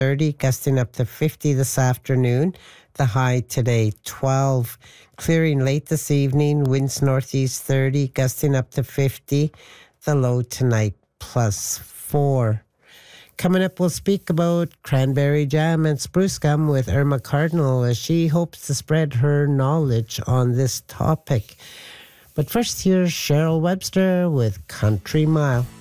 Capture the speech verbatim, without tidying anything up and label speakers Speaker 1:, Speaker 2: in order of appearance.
Speaker 1: thirty, gusting up to fifty this afternoon. The high today, twelve. Clearing late this evening, winds northeast thirty, gusting up to fifty. The low tonight, plus four. Coming up, we'll speak about cranberry jam and spruce gum with Irma Cardinal as she hopes to spread her knowledge on this topic. But first, here's Cheryl Webster with Country Mile.